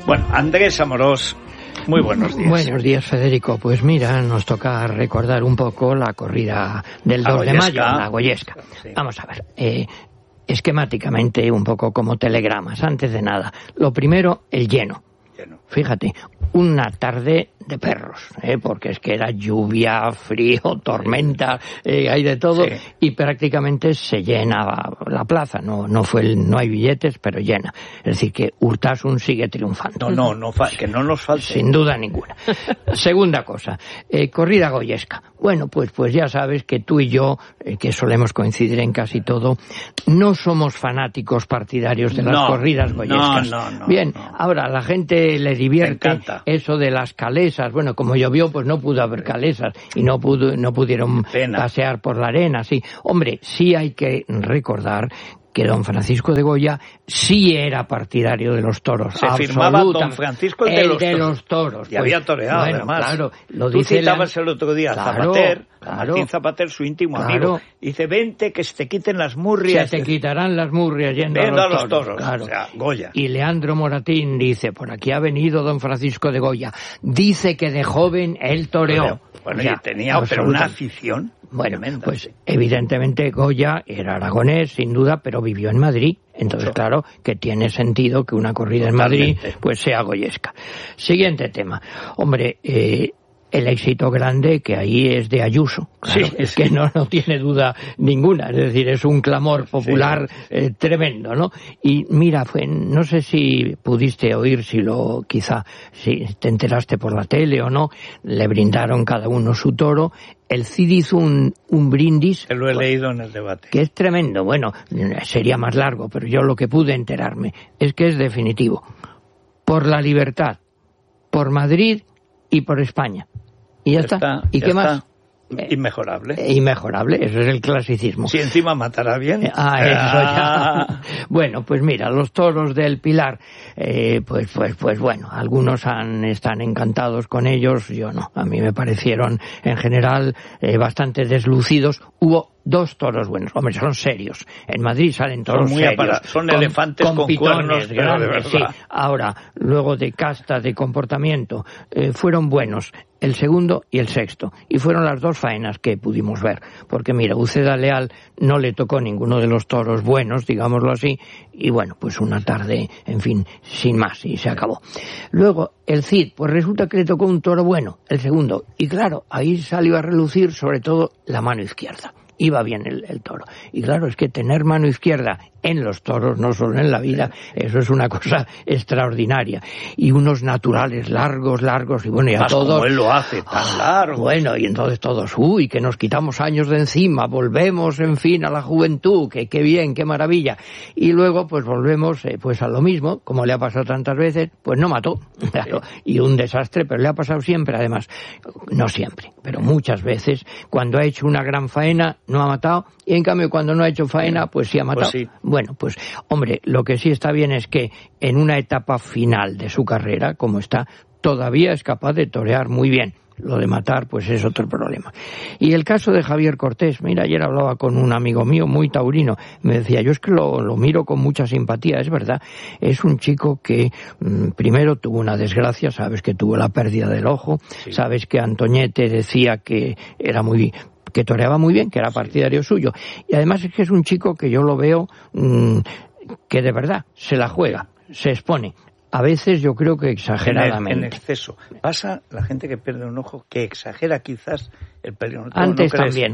Bueno, Andrés Amorós, muy buenos días. Buenos días, Federico. Pues mira, nos toca recordar un poco la corrida del 2 de mayo, la Goyesca. Sí. Vamos a ver, esquemáticamente, un poco como telegramas. Antes de nada, lo primero, el lleno. Fíjate, una tarde de perros, porque es que era lluvia, frío, tormenta, hay de todo, sí. Y prácticamente se llena la plaza, no hay billetes, pero llena. Es decir, que Urtasun sigue triunfando. Que no nos falte. Sin duda ninguna. Segunda cosa, corrida goyesca. Bueno, pues ya sabes que tú y yo, que solemos coincidir en casi todo, no somos fanáticos partidarios de las corridas goyescas. Bien, ahora a la gente le divierte eso de las calesas. Bueno, como llovió, pues no pudo haber calesas y no pudieron pasear por la arena. Sí, hombre, sí hay que recordar que don Francisco de Goya sí era partidario de los toros. Se firmaba don Francisco de los toros. Y había toreado, bueno, además. Claro, lo tú citabas el otro día a Zapater, Martín Zapater, su íntimo amigo. Dice, vente que se te quiten las murrias. Se te quitarán las murrias yendo a los toros. Claro. O sea, Goya. Y Leandro Moratín dice, por aquí ha venido don Francisco de Goya. Dice que de joven él toreó. Bueno, y tenía pero una afición. Bueno, pues evidentemente Goya era aragonés, sin duda, pero vivió en Madrid. Entonces, claro, que tiene sentido que una corrida en Madrid pues sea goyesca. Siguiente tema. Hombre, el éxito grande que ahí es de Ayuso. Claro, sí, es que no tiene duda ninguna. Es decir, es un clamor popular tremendo, ¿no? Y mira, no sé si pudiste oír, si te enteraste por la tele o no, le brindaron cada uno su toro. El Cid hizo un brindis. Que lo he leído en el debate. Que es tremendo. Bueno, sería más largo, pero yo lo que pude enterarme es que es definitivo. Por la libertad, por Madrid y por España. Y ya está. ¿Y qué más? Inmejorable. Inmejorable, eso es el clasicismo. Si encima matará bien. Eso ya. Bueno, pues mira, los toros del Pilar, pues bueno, algunos están encantados con ellos, yo no. A mí me parecieron, en general, bastante deslucidos. Hubo 2 toros buenos. Hombre, son serios. En Madrid salen toros serios. Son elefantes con cuernos grandes, de verdad. Sí. Ahora, luego de casta, de comportamiento, fueron buenos el segundo y el sexto. Y fueron las 2 faenas que pudimos ver. Porque mira, Uceda Leal no le tocó ninguno de los toros buenos, digámoslo así. Y bueno, pues una tarde, en fin, sin más, y se acabó. Luego, el Cid, pues resulta que le tocó un toro bueno, el segundo. Y claro, ahí salió a relucir sobre todo la mano izquierda. Iba bien el toro. Y claro, es que tener mano izquierda en los toros, no solo en la vida, eso es una cosa extraordinaria. Y unos naturales largos, y bueno, y a todos... como él lo hace, tan largo. Bueno, y entonces todos, que nos quitamos años de encima, volvemos, en fin, a la juventud, que qué bien, qué maravilla. Y luego, pues volvemos, pues a lo mismo, como le ha pasado tantas veces, pues no mató. Claro, y un desastre, pero le ha pasado siempre, además. No siempre, pero muchas veces, cuando ha hecho una gran faena, no ha matado, y en cambio cuando no ha hecho faena, pues sí ha matado. Pues sí. Bueno, pues hombre, lo que sí está bien es que en una etapa final de su carrera, como está, todavía es capaz de torear muy bien. Lo de matar, pues es otro problema. Y el caso de Javier Cortés, mira, ayer hablaba con un amigo mío muy taurino, me decía, yo es que lo miro con mucha simpatía, es verdad, es un chico que primero tuvo una desgracia, sabes que tuvo la pérdida del ojo, sabes que Antoñete decía que que toreaba muy bien, que era partidario suyo. Y además es que es un chico que yo lo veo que de verdad se la juega, se expone. A veces yo creo que exageradamente. En exceso. Pasa la gente que pierde un ojo que exagera quizás el peligro. Antes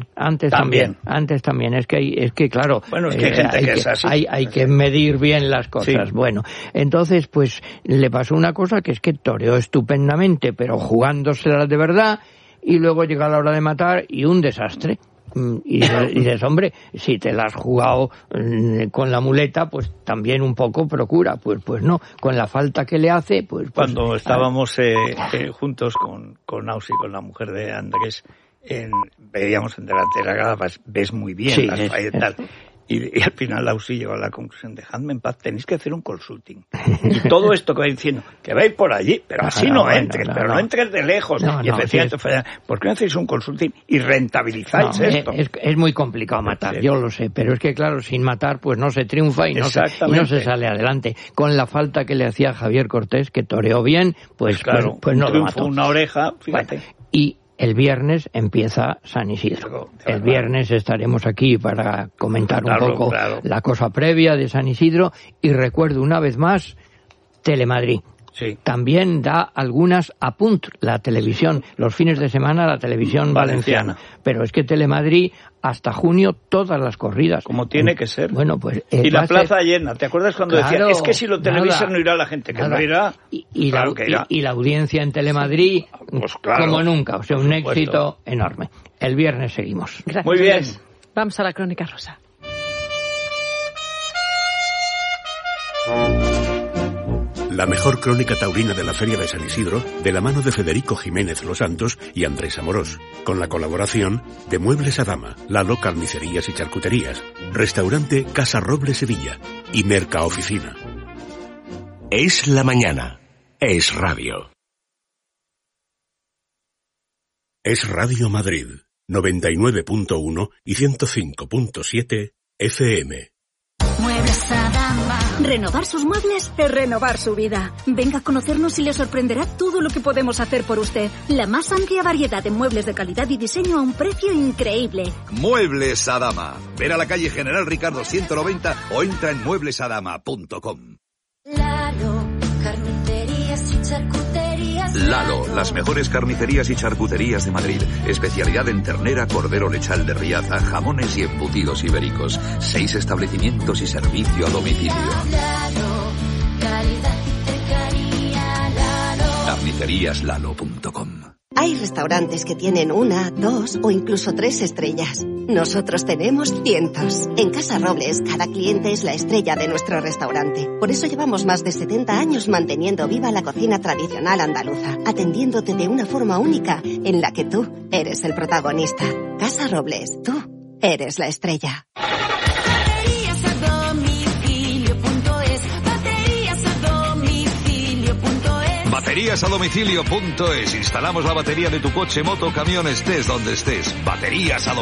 también. Es que claro. Bueno, es que hay gente que es así. Hay que medir bien las cosas. Sí. Bueno, entonces pues le pasó una cosa que es que toreó estupendamente, pero jugándosela de verdad. Y luego llega la hora de matar y un desastre. Y dices, hombre, si te la has jugado con la muleta, pues también un poco procura. Pues no, con la falta que le hace, pues... Cuando estábamos juntos con Ausi, con la mujer de Andrés, veíamos en delantera grada, ves muy bien las fallas y tal. Y al final Lausi llegó a la conclusión, dejadme en paz, tenéis que hacer un consulting. Y todo esto que va diciendo, que vais por allí, pero así no entres, pero no entres de lejos. Y efectivamente, ¿por qué no hacéis un consulting y rentabilizáis esto? Es muy complicado matar, yo lo sé, pero es que claro, sin matar pues no se triunfa y no se sale adelante. Con la falta que le hacía Javier Cortés, que toreó bien, pues no lo mató. Una oreja, fíjate. Bueno, y el viernes empieza San Isidro. El viernes estaremos aquí para comentar un poco la cosa previa de San Isidro, y recuerdo una vez más Telemadrid. Sí. También da algunas a punt la televisión, los fines de semana la televisión valenciana. Pero es que Telemadrid hasta junio todas las corridas. Como tiene que ser. Bueno, pues y la plaza llena. ¿Te acuerdas cuando decía, es que si lo televisan no irá la gente? Que no irá. Y la audiencia en Telemadrid, pues como nunca. O sea, un éxito enorme. El viernes seguimos. Gracias. Muy bien. Vamos a la crónica rosa. La mejor crónica taurina de la Feria de San Isidro, de la mano de Federico Jiménez Los Santos y Andrés Amorós, con la colaboración de Muebles Adama, Lalo Carnicerías y Charcuterías, Restaurante Casa Roble Sevilla y Merca Oficina. Es la mañana. Es radio. Es Radio Madrid, 99.1 y 105.7 FM. Muebles Adama. Renovar sus muebles es renovar su vida. Venga a conocernos y le sorprenderá todo lo que podemos hacer por usted. La más amplia variedad de muebles de calidad y diseño a un precio increíble. Muebles Adama. Ven a la calle General Ricardo 190 o entra en mueblesadama.com. Lalo, carnicerías y charcuterías. Lalo, las mejores carnicerías y charcuterías de Madrid. Especialidad en ternera, cordero lechal de Riaza, jamones y embutidos ibéricos. 6 establecimientos y servicio a domicilio. Lalo, calidad y cercanía. Lalo. Carniceríaslalo.com. Hay restaurantes que tienen 1, 2 o incluso 3 estrellas. Nosotros tenemos cientos. En Casa Robles, cada cliente es la estrella de nuestro restaurante. Por eso llevamos más de 70 años manteniendo viva la cocina tradicional andaluza, atendiéndote de una forma única en la que tú eres el protagonista. Casa Robles, tú eres la estrella. Bateríasadomicilio.es. Instalamos la batería de tu coche, moto, camión, estés donde estés. Baterías a